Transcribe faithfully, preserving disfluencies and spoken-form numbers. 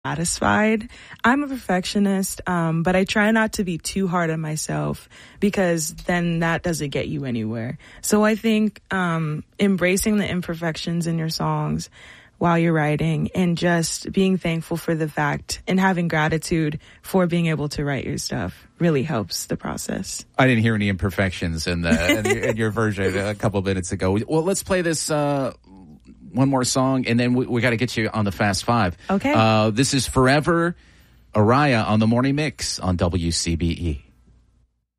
satisfied. I'm a perfectionist, um, but I try not to be too hard on myself because then that doesn't get you anywhere. So I think um, embracing the imperfections in your songs while you're writing and just being thankful for the fact and having gratitude for being able to write your stuff really helps the process. I didn't hear any imperfections in, the, in, your, in your version a couple of minutes ago. Well, let's play this uh, one more song, and then we, we got to get you on the Fast Five. Okay. Uh, this is Forever, Araya on the Morning Mix on W C B E.